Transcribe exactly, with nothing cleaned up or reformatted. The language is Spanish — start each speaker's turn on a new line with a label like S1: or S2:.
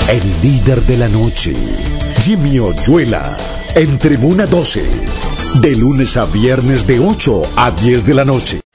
S1: el líder de la noche, Jimmy Oyuela, en Tribuna doce, de lunes a viernes de ocho a diez de la noche.